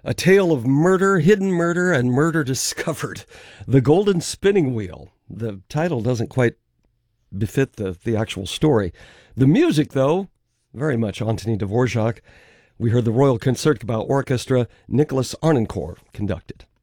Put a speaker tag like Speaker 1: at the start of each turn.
Speaker 1: A tale of murder, hidden murder, and murder discovered. The Golden Spinning Wheel. The title doesn't quite befit the actual story. The music, though, very much Antoni Dvorak. We heard the Royal Concertgebouw Orchestra, Nicholas Arnoncourt conducted.